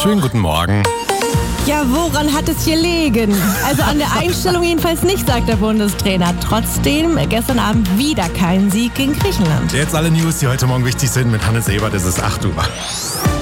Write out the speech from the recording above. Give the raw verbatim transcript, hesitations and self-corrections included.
Schönen guten Morgen. Ja, woran hat es gelegen? Also an der Einstellung jedenfalls nicht, sagt der Bundestrainer. Trotzdem gestern Abend wieder kein Sieg gegen Griechenland. Jetzt alle News, die heute Morgen wichtig sind mit Hannes Ebert. Es ist acht Uhr.